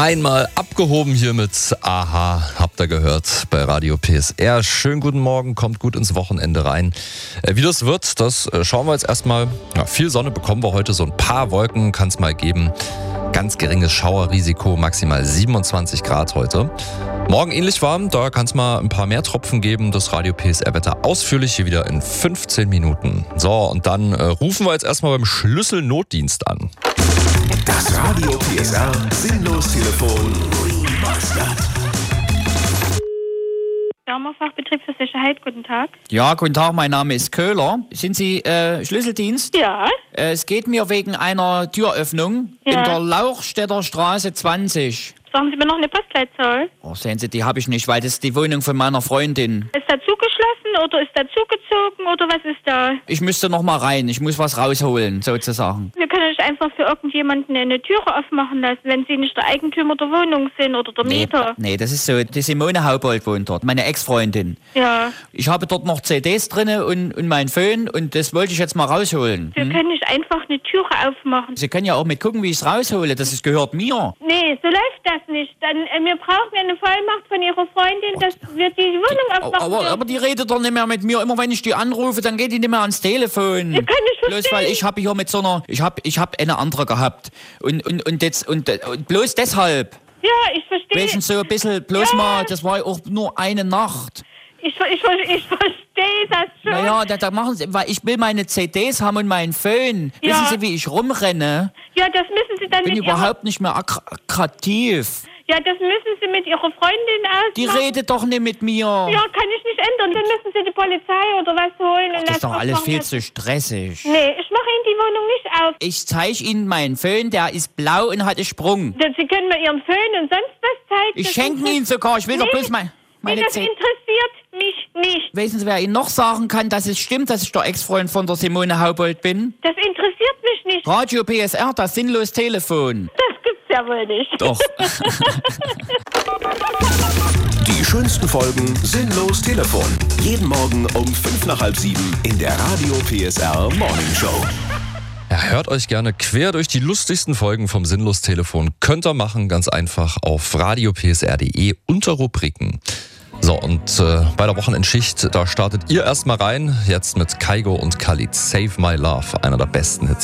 Einmal abgehoben hier mit Aha, habt ihr gehört, bei Radio PSR. Schönen guten Morgen, kommt gut ins Wochenende rein. Wie das wird, das schauen wir jetzt erstmal. Ja, viel Sonne bekommen wir heute, so ein paar Wolken kann es mal geben. Ganz geringes Schauerrisiko, maximal 27 Grad heute. Morgen ähnlich warm, da kann es mal ein paar mehr Tropfen geben. Das Radio PSR-Wetter ausführlich hier wieder in 15 Minuten. So, und dann rufen wir jetzt erstmal beim Schlüsselnotdienst an. Das Radio PSR Sinnlos-Telefon Remastered. Fachbetrieb für Sicherheit, guten Tag. Ja, guten Tag, mein Name ist Köhler. Sind Sie Schlüsseldienst? Ja. Es geht mir wegen einer Türöffnung in der Lauchstädter Straße 20. Sagen Sie mir noch eine Postleitzahl? Oh, sehen Sie, die habe ich nicht, weil das ist die Wohnung von meiner Freundin. Ist da zugeschlossen oder ist da zugezogen oder was ist da? Ich müsste noch mal rein, ich muss was rausholen, sozusagen. Wir können nicht einfach für irgendjemanden eine Türe aufmachen lassen, wenn Sie nicht der Eigentümer der Wohnung sind oder der Mieter. Nee, das ist so, die Simone Haubold wohnt dort, meine Ex-Freundin. Ja. Ich habe dort noch CDs drinne und mein Phone und das wollte ich jetzt mal rausholen. Wir können nicht einfach eine Türe aufmachen. Sie können ja auch mitgucken, wie ich es raushole, gehört mir. Nee, so läuft das nicht. Dann, wir brauchen eine Vollmacht von Ihrer Freundin, dass wir die Wohnung aufmachen. Aber die redet doch nicht mehr mit mir. Immer wenn ich die anrufe, dann geht die nicht mehr ans Telefon. Ich kann nicht verstehen. Bloß weil ich habe hier mit so einer, ich hab eine andere gehabt. Und bloß deshalb. Ja, ich verstehe. Wegen so ein bisschen, bloß mal, das war ja auch nur eine Nacht. Ich verstehe das schon. Naja, da machen Sie, weil ich will meine CDs haben und meinen Phone. Ja. Wissen Sie, wie ich rumrenne? Ja, das müssen Sie dann Ich bin mit überhaupt nicht mehr attraktiv. Ja, das müssen Sie mit Ihrer Freundin ausmachen. Die redet doch nicht mit mir. Ja, kann ich nicht ändern. Dann müssen Sie die Polizei oder was holen. Und Das ist doch alles viel zu stressig. Nee, ich mache Ihnen die Wohnung nicht auf. Ich zeige Ihnen meinen Föhn, der ist blau und hat einen Sprung. Sie können mir Ihren Föhn und sonst was zeigen. Ich schenke ihn sogar, ich will doch bloß meine das Zeit. interessiert mich nicht. Wissen Sie, wer Ihnen noch sagen kann, dass es stimmt, dass ich der Ex-Freund von der Simone Haubold bin? Das interessiert mich nicht. Radio PSR, das sinnlos Telefon. Das gibt's ja wohl nicht. Doch. Die schönsten Folgen Sinnlos Telefon. Jeden Morgen um 6:55 in der Radio PSR Morning Show. Ja, hört euch gerne quer durch die lustigsten Folgen vom Sinnlos-Telefon. Könnt ihr machen, ganz einfach auf radiopsr.de unter Rubriken. So, und bei der Wochenendschicht, da startet ihr erstmal rein. Jetzt mit Kygo und Khalid. Save My Love, einer der besten Hits.